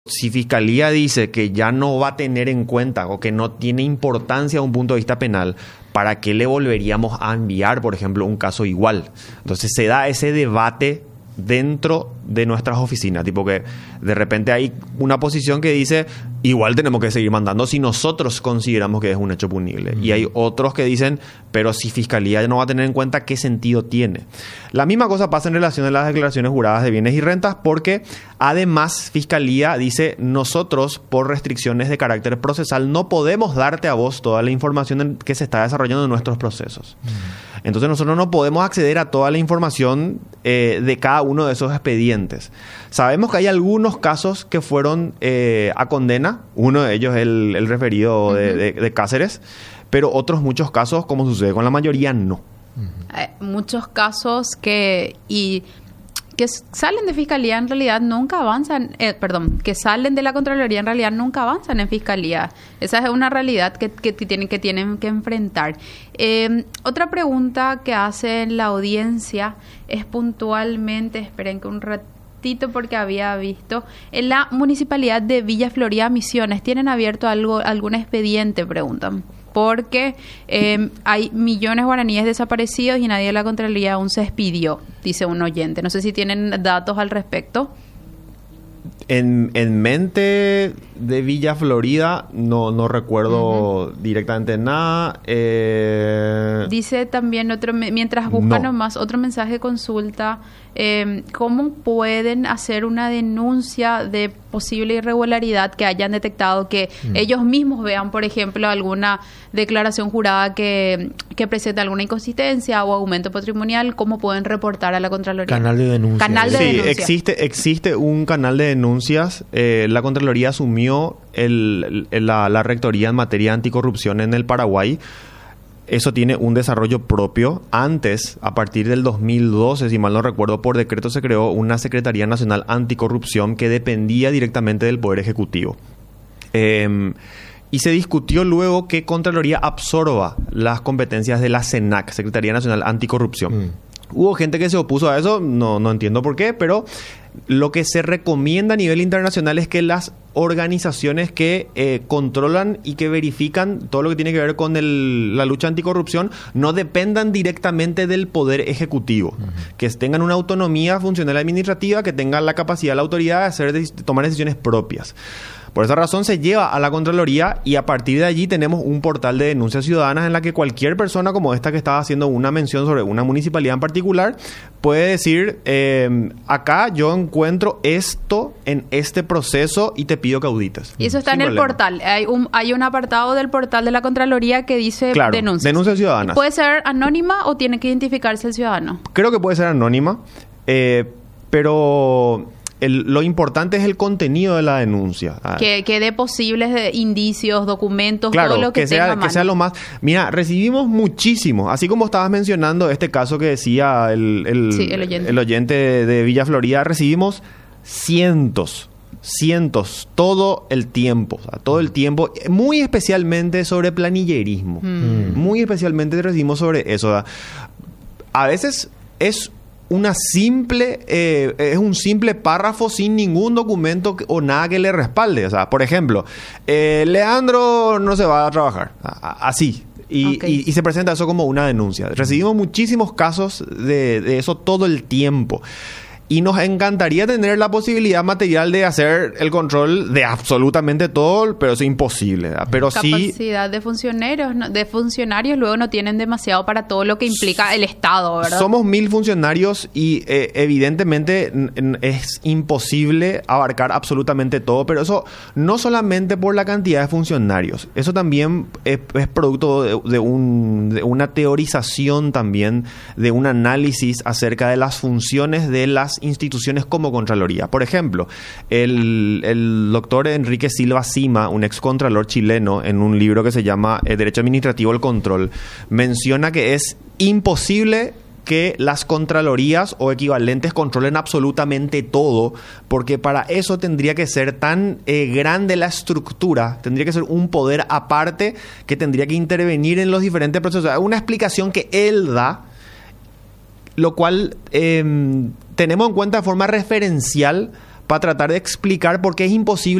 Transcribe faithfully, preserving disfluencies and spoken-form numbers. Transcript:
Si Fiscalía dice que ya no va a tener en cuenta o que no tiene importancia desde un punto de vista penal, ¿para qué le volveríamos a enviar, por ejemplo, un caso igual? Entonces se da ese debate dentro de nuestras oficinas, tipo que de repente hay una posición que dice igual tenemos que seguir mandando si nosotros consideramos que es un hecho punible, uh-huh. y hay otros que dicen pero si Fiscalía no va a tener en cuenta, ¿qué sentido tiene? La misma cosa pasa en relación a las declaraciones juradas de bienes y rentas, porque además Fiscalía dice nosotros por restricciones de carácter procesal no podemos darte a vos toda la información que se está desarrollando en nuestros procesos. Uh-huh. Entonces nosotros no podemos acceder a toda la información eh, de cada uno de esos expedientes. Sabemos que hay algunos casos que fueron eh, a condena, uno de ellos el, el referido uh-huh. de, de, de Cáceres, pero otros muchos casos, como sucede con la mayoría, no. Uh-huh. Eh, muchos casos que... y que salen de Fiscalía en realidad nunca avanzan, eh, perdón, que salen de la Contraloría en realidad nunca avanzan en Fiscalía. Esa es una realidad que, que, que, tienen, que tienen que enfrentar. Eh, otra pregunta que hace la audiencia es puntualmente, esperen que un ratito porque había visto, en la Municipalidad de Villa Florida, Misiones, ¿tienen abierto algo, algún expediente? Preguntan. Porque eh, hay millones de guaraníes desaparecidos y nadie de la Contraloría aún se expidió, dice un oyente. No sé si tienen datos al respecto. En, en mente de Villa Florida no, no recuerdo uh-huh. directamente nada. Eh... Dice también, otro mientras buscan no. nomás, otro mensaje de consulta. Eh, ¿Cómo pueden hacer una denuncia de posible irregularidad que hayan detectado, que mm. ellos mismos vean, por ejemplo, alguna declaración jurada que, que presenta alguna inconsistencia o aumento patrimonial? ¿Cómo pueden reportar a la Contraloría? Canal de denuncia. Canal de sí, denuncia. Existe, existe un canal de denuncias. Eh, la Contraloría asumió el, el, la, la rectoría en materia de anticorrupción en el Paraguay. Eso tiene un desarrollo propio. Antes, a partir del dos mil doce, si mal no recuerdo, por decreto se creó una Secretaría Nacional Anticorrupción que dependía directamente del Poder Ejecutivo. Eh, y se discutió luego que Contraloría absorba las competencias de la CENAC, Secretaría Nacional Anticorrupción. Mm. Hubo gente que se opuso a eso, no, no entiendo por qué, pero lo que se recomienda a nivel internacional es que las organizaciones que eh, controlan y que verifican todo lo que tiene que ver con el, la lucha anticorrupción no dependan directamente del Poder Ejecutivo, uh-huh. que tengan una autonomía funcional administrativa, que tengan la capacidad, la autoridad de, hacer, de tomar decisiones propias. Por esa razón se lleva a la Contraloría y a partir de allí tenemos un portal de denuncias ciudadanas en la que cualquier persona como esta que estaba haciendo una mención sobre una municipalidad en particular puede decir, eh, acá yo encuentro esto en este proceso y te pido que audites. Y eso está Sin en problema. el portal. Hay un, hay un apartado del portal de la Contraloría que dice claro, denuncias. Denuncias ciudadanas. ¿Puede ser anónima o tiene que identificarse el ciudadano? Creo que puede ser anónima, eh, pero... El, lo importante es el contenido de la denuncia. Que, que dé posibles de indicios, documentos, claro, todo lo que, que sea, tenga a mano. que sea lo más... Mira, recibimos muchísimo. Así como estabas mencionando este caso que decía el, el, sí, el oyente, el oyente de Villa Florida, recibimos cientos, cientos, todo el tiempo. O sea, todo el tiempo, muy especialmente sobre planillerismo. Mm. Muy especialmente recibimos sobre eso. O sea, a veces es... una simple eh, es un simple párrafo sin ningún documento que, o nada que le respalde. O sea, por ejemplo, eh, Leandro no se va a trabajar. A, así. Y, okay. y, y se presenta eso como una denuncia. Recibimos muchísimos casos de, de eso todo el tiempo. Y nos encantaría tener la posibilidad material de hacer el control de absolutamente todo, pero es imposible. ¿Verdad? Pero capacidad sí, de funcionarios, de funcionarios luego no tienen demasiado para todo lo que implica el Estado, ¿verdad? Somos mil funcionarios y eh, evidentemente n- n- es imposible abarcar absolutamente todo, pero eso no solamente por la cantidad de funcionarios, eso también es, es producto de, de, un, de una teorización también, de un análisis acerca de las funciones de las instituciones como Contraloría. Por ejemplo, el, el doctor Enrique Silva Sima, un ex contralor chileno, en un libro que se llama El Derecho Administrativo al Control, menciona que es imposible que las contralorías o equivalentes controlen absolutamente todo, porque para eso tendría que ser tan eh, grande la estructura, tendría que ser un poder aparte que tendría que intervenir en los diferentes procesos. Una explicación que él da, lo cual eh, tenemos en cuenta de forma referencial para tratar de explicar por qué es imposible